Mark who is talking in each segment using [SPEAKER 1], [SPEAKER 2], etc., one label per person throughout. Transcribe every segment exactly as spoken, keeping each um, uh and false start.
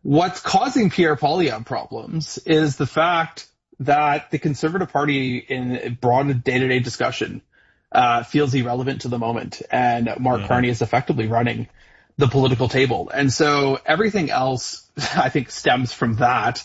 [SPEAKER 1] What's causing Pierre Poilievre problems is the fact that the Conservative Party in broad day-to-day discussion uh, feels irrelevant to the moment, and Mark mm-hmm. Carney is effectively running the political table. And so everything else, I think, stems from that.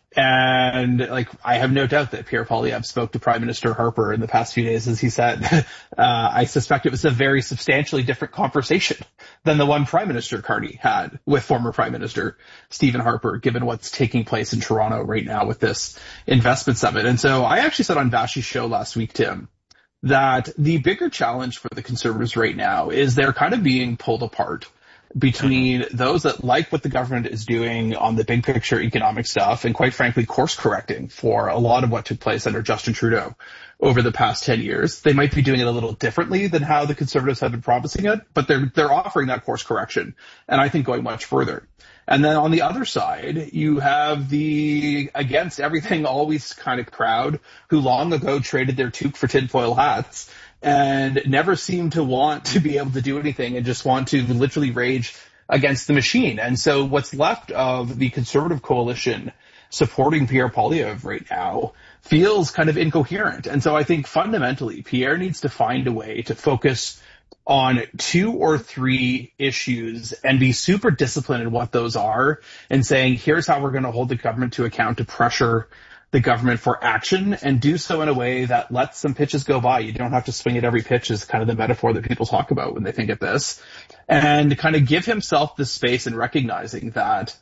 [SPEAKER 1] And like, I have no doubt that Pierre Poilievre spoke to Prime Minister Harper in the past few days, as he said. uh, I suspect it was a very substantially different conversation than the one Prime Minister Carney had with former Prime Minister Stephen Harper, given what's taking place in Toronto right now with this investment summit. And so I actually said on Vashti's show last week, Tim, that the bigger challenge for the Conservatives right now is they're kind of being pulled apart between those that like what the government is doing on the big picture economic stuff and, quite frankly, course correcting for a lot of what took place under Justin Trudeau over the past ten years. They might be doing it a little differently than how the Conservatives have been promising it, but they're they're offering that course correction, and I think going much further. And then on the other side, you have the against everything always kind of crowd who long ago traded their toque for tinfoil hats and never seem to want to be able to do anything and just want to literally rage against the machine. And so what's left of the Conservative coalition supporting Pierre Poilievre right now feels kind of incoherent. And so I think fundamentally Pierre needs to find a way to focus on two or three issues and be super disciplined in what those are, and saying, here's how we're going to hold the government to account to pressure the government for action, and do so in a way that lets some pitches go by. You don't have to swing at every pitch is kind of the metaphor that people talk about when they think of this, and kind of give himself the space in recognizing that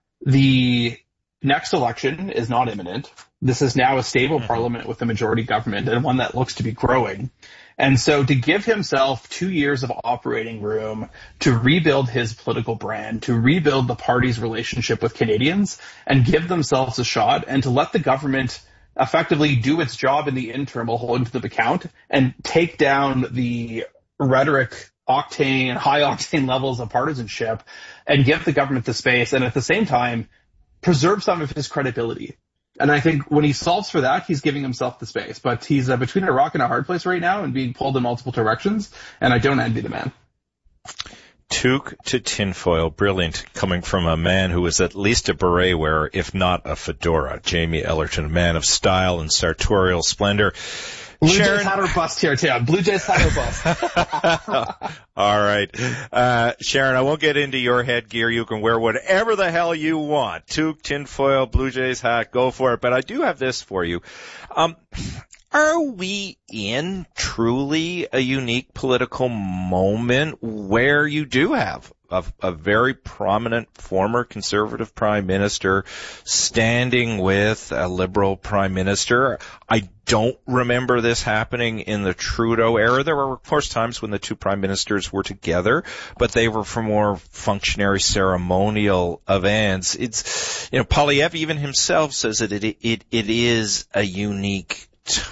[SPEAKER 1] the next election is not imminent. This is now a stable mm-hmm. parliament with a majority government, and one that looks to be growing. And so to give himself two years of operating room to rebuild his political brand, to rebuild the party's relationship with Canadians, and give themselves a shot, and to let the government effectively do its job in the interim while holding to the account, and take down the rhetoric octane, high octane levels of partisanship, and give the government the space, and at the same time preserve some of his credibility. And I think when he solves for that, he's giving himself the space. But he's uh, between a rock and a hard place right now and being pulled in multiple directions, and I don't envy the man.
[SPEAKER 2] Toque to tinfoil, brilliant, coming from a man who is at least a beret wearer, if not a fedora. Jamie Ellerton, a man of style and sartorial splendor.
[SPEAKER 1] Blue
[SPEAKER 2] Sharon...
[SPEAKER 1] Jays had her bust here, Tim. Blue Jays had her
[SPEAKER 2] bust. All right. Uh, Sharon, I won't get into your headgear. You can wear whatever the hell you want. Toque, tinfoil, Blue Jays hat, go for it. But I do have this for you. Um, are we in truly a unique political moment where you do have a, a very prominent former Conservative Prime Minister standing with a Liberal Prime Minister? I don't remember this happening in the Trudeau era. There were, of course, times when the two prime ministers were together, but they were for more functionary ceremonial events. It's, you know, Poilievre even himself says that it, it, it is a unique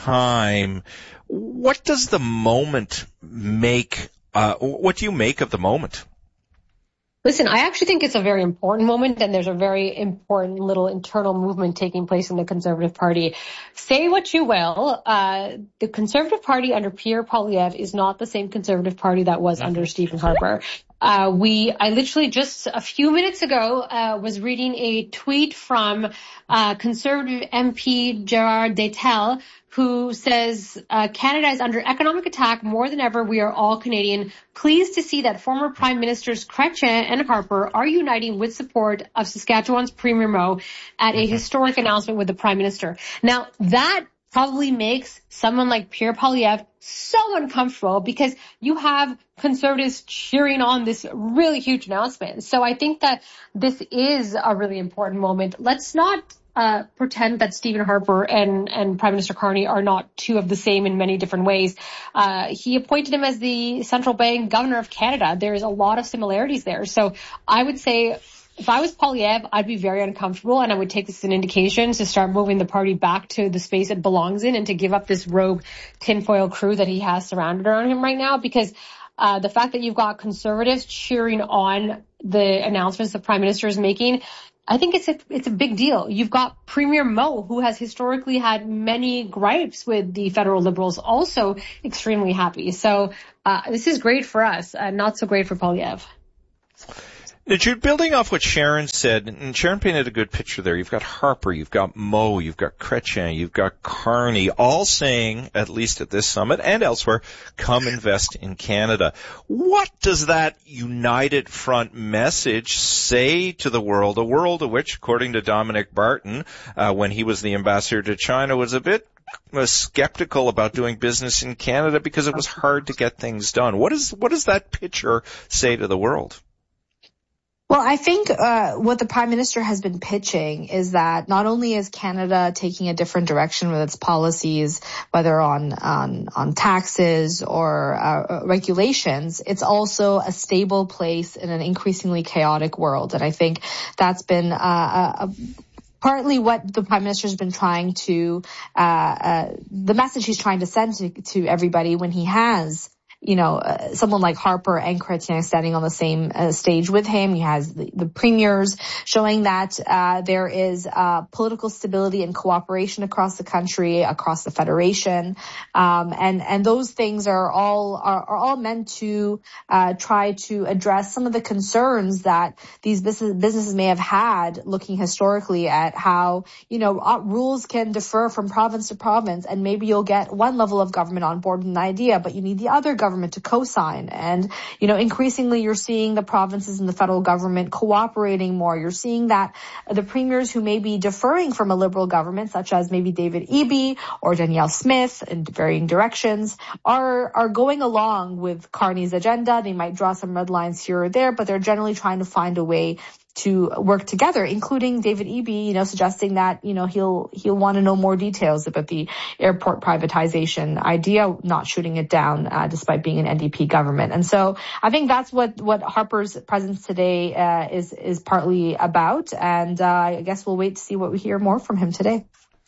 [SPEAKER 2] time. What does the moment make, uh, what do you make of the moment?
[SPEAKER 3] Listen, I actually think it's a very important moment, and there's a very important little internal movement taking place in the Conservative Party. Say what you will, uh, the Conservative Party under Pierre Poilievre is not the same Conservative Party that was under Stephen Harper. Uh, we, I literally just a few minutes ago, uh, was reading a tweet from, uh, Conservative M P Gerard Detel, who says, uh, Canada is under economic attack more than ever. We are all Canadian. Pleased to see that former Prime Ministers Chrétien and Harper are uniting with support of Saskatchewan's Premier Moe at a historic announcement with the Prime Minister. Now, that probably makes someone like Pierre Poilievre so uncomfortable, because you have Conservatives cheering on this really huge announcement. So I think that this is a really important moment. Let's not uh pretend that Stephen Harper and, and Prime Minister Carney are not two of the same in many different ways. Uh he appointed him as the central bank governor of Canada. There's a lot of similarities there. So I would say, if I was Poilievre, I'd be very uncomfortable, and I would take this as an indication to start moving the party back to the space it belongs in, and to give up this rogue tinfoil crew that he has surrounded around him right now. Because uh the fact that you've got Conservatives cheering on the announcements the Prime Minister is making, I think it's a, it's a big deal. You've got Premier Moe, who has historically had many gripes with the federal Liberals, also extremely happy. So uh this is great for us, uh, not so great for Poilievre.
[SPEAKER 2] Now, Jude, building off what Sharon said, and Sharon painted a good picture there. You've got Harper, you've got Moe, you've got Chrétien, you've got Carney, all saying, at least at this summit and elsewhere, come invest in Canada. What does that united front message say to the world, a world of which, according to Dominic Barton, uh, when he was the ambassador to China, was a bit was skeptical about doing business in Canada because it was hard to get things done. What is, what does that picture say to the world?
[SPEAKER 4] Well, I think uh, what the Prime Minister has been pitching is that not only is Canada taking a different direction with its policies, whether on on, on taxes or uh, regulations, it's also a stable place in an increasingly chaotic world. And I think that's been uh, a, a partly what the Prime Minister has been trying to, uh, uh, the message he's trying to send to, to everybody when he has you know, uh, someone like Harper and Chrétien standing on the same uh, stage with him. He has the, the premiers showing that uh, there is uh, political stability and cooperation across the country, across the federation, um, and and those things are all are, are all meant to uh, try to address some of the concerns that these business, businesses may have had, looking historically at how you know uh, rules can differ from province to province, and maybe you'll get one level of government on board with an idea, but you need the other government to co-sign. And, you know, increasingly you're seeing the provinces and the federal government cooperating more. You're seeing that the premiers who may be deferring from a Liberal government, such as maybe David Eby or Danielle Smith in varying directions, are, are going along with Carney's agenda. They might draw some red lines here or there, but they're generally trying to find a way to work together, including David Eby, you know, suggesting that, you know, he'll, he'll want to know more details about the airport privatization idea, not shooting it down, uh, despite being an N D P government. And so I think that's what, what Harper's presence today, uh, is, is partly about. And, uh, I guess we'll wait to see what we hear more from him today.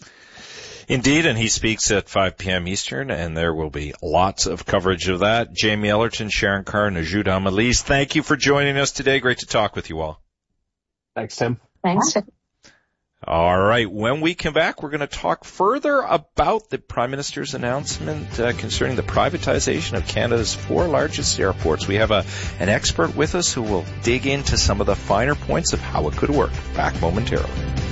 [SPEAKER 2] Indeed, and he speaks at five p.m. Eastern, and there will be lots of coverage of that. Jamie Ellerton, Sharon Carr, and Jude Amelise, thank you for joining us today. Great to talk with you all.
[SPEAKER 1] Thanks, Tim.
[SPEAKER 4] Thanks.
[SPEAKER 2] All right. When we come back, we're going to talk further about the Prime Minister's announcement uh, concerning the privatization of Canada's four largest airports. We have a an expert with us who will dig into some of the finer points of how it could work. Back momentarily.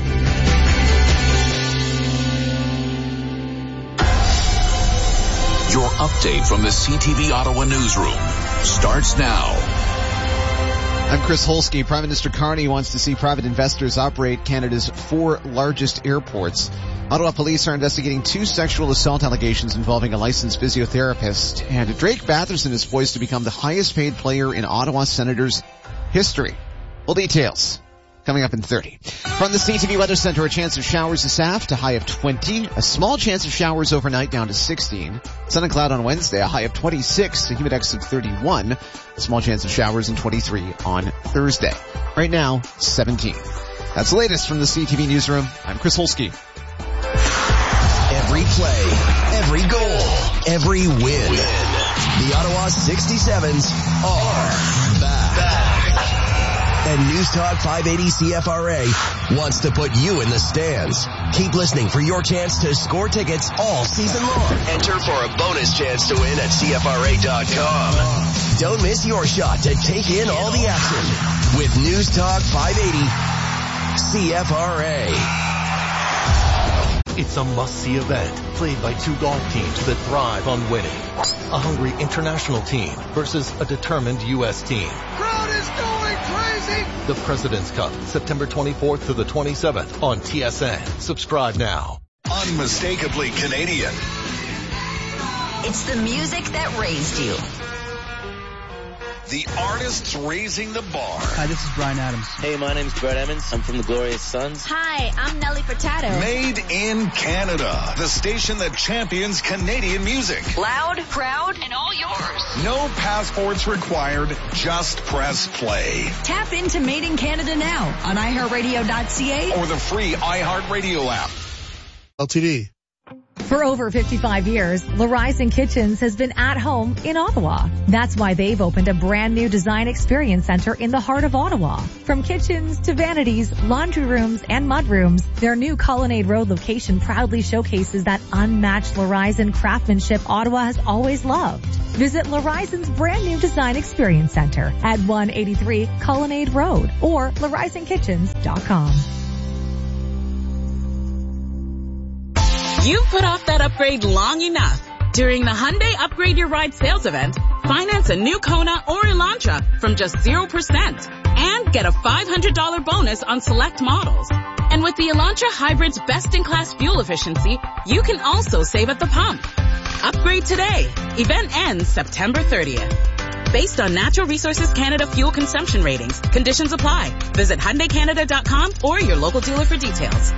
[SPEAKER 5] Your update from the C T V Ottawa newsroom starts now.
[SPEAKER 6] I'm Chris Holsky. Prime Minister Carney wants to see private investors operate Canada's four largest airports. Ottawa police are investigating two sexual assault allegations involving a licensed physiotherapist. And Drake Batherson is poised to become the highest paid player in Ottawa Senators history. Full details coming up in thirty. From the C T V Weather Center, a chance of showers this afternoon, a high of twenty. A small chance of showers overnight, down to sixteen. Sun and cloud on Wednesday, a high of twenty-six, a humidex of thirty-one. A small chance of showers and twenty-three on Thursday. Right now, seventeen. That's the latest from the C T V Newsroom. I'm Chris Holsky.
[SPEAKER 5] Every play, every goal, every win. The Ottawa sixty-sevens are back. back. And News Talk five eighty C F R A wants to put you in the stands. Keep listening for your chance to score tickets all season long. Enter for a bonus chance to win at C F R A dot com. Don't miss your shot to take in all the action with News Talk five eighty C F R A.
[SPEAKER 7] It's a must-see event played by two golf teams that thrive on winning. A hungry international team versus a determined U S team.
[SPEAKER 8] Crowd is going crazy!
[SPEAKER 7] The President's Cup, September twenty-fourth to the twenty-seventh on T S N. Subscribe now.
[SPEAKER 5] Unmistakably Canadian.
[SPEAKER 9] It's the music that raised you.
[SPEAKER 5] The artists raising the bar.
[SPEAKER 10] Hi, this is Bryan Adams.
[SPEAKER 11] Hey, my name's Brett Emmons. I'm from the Glorious Sons.
[SPEAKER 9] Hi, I'm Nelly Furtado.
[SPEAKER 5] Made in Canada. The station that champions Canadian music.
[SPEAKER 9] Loud, proud, and all yours.
[SPEAKER 5] No passports required. Just press play.
[SPEAKER 9] Tap into Made in Canada now on i heart radio dot c a
[SPEAKER 5] or the free iHeartRadio app.
[SPEAKER 10] L T D. For over fifty-five years, Larizon Kitchens has been at home in Ottawa. That's why they've opened a brand new design experience center in the heart of Ottawa. From kitchens to vanities, laundry rooms, and mudrooms, their new Colonnade Road location proudly showcases that unmatched Larizon craftsmanship Ottawa has always loved. Visit Larizon's brand new design experience center at one eighty-three Colonnade Road or Larizon Kitchens dot com.
[SPEAKER 12] You've put off that upgrade long enough. During the Hyundai Upgrade Your Ride sales event, finance a new Kona or Elantra from just zero percent and get a five hundred dollars bonus on select models. And with the Elantra Hybrid's best-in-class fuel efficiency, you can also save at the pump. Upgrade today. Event ends September thirtieth. Based on Natural Resources Canada fuel consumption ratings, conditions apply. Visit Hyundai Canada dot com or your local dealer for details.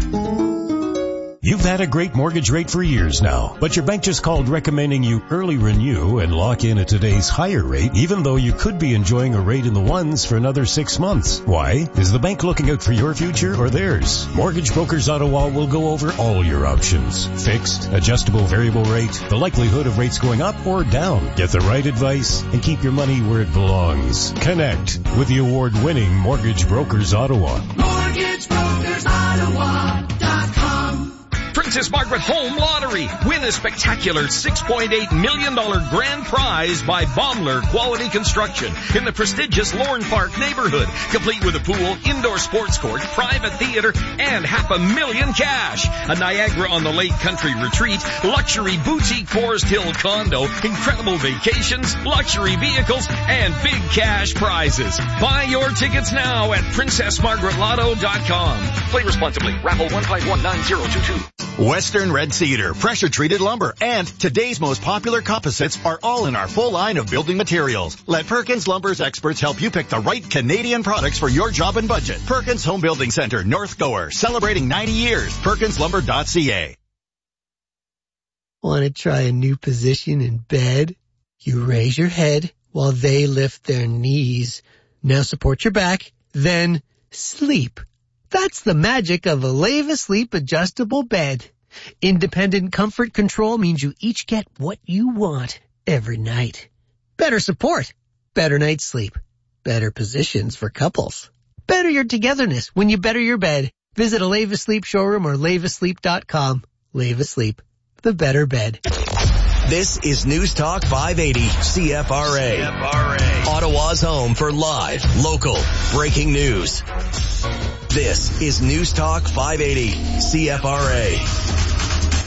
[SPEAKER 13] You've had a great mortgage rate for years now, but your bank just called recommending you early renew and lock in at today's higher rate, even though you could be enjoying a rate in the ones for another six months. Why? Is the bank looking out for your future or theirs? Mortgage Brokers Ottawa will go over all your options. Fixed, adjustable variable rate, the likelihood of rates going up or down. Get the right advice and keep your money where it belongs. Connect with the award-winning Mortgage Brokers Ottawa.
[SPEAKER 8] Mortgage Brokers Ottawa dot com.
[SPEAKER 14] Princess Margaret Home Lottery. Win a spectacular six point eight million dollars grand prize by Baumler Quality Construction in the prestigious Lorne Park neighborhood, complete with a pool, indoor sports court, private theater, and half a million cash. A Niagara on the Lake country retreat, luxury boutique Forest Hill condo, incredible vacations, luxury vehicles, and big cash prizes. Buy your tickets now at Princess Margaret Lotto dot com. Play responsibly. Raffle one five one nine zero two two.
[SPEAKER 15] Western Red Cedar, pressure-treated lumber, and today's most popular composites are all in our full line of building materials. Let Perkins Lumber's experts help you pick the right Canadian products for your job and budget. Perkins Home Building Center, North Gower, celebrating ninety years. Perkins Lumber dot C A.
[SPEAKER 16] Want to try a new position in bed? You raise your head while they lift their knees. Now support your back, then sleep. That's the magic of a Leva Sleep adjustable bed. Independent comfort control means you each get what you want every night. Better support, better night's sleep, better positions for couples. Better your togetherness when you better your bed. Visit a Leva Sleep showroom or Leva Sleep dot com. Leva Sleep, the better bed.
[SPEAKER 5] This is News Talk five eighty C F R A. C F R A. Ottawa's home for live, local, breaking news. This is News Talk five eighty C F R A.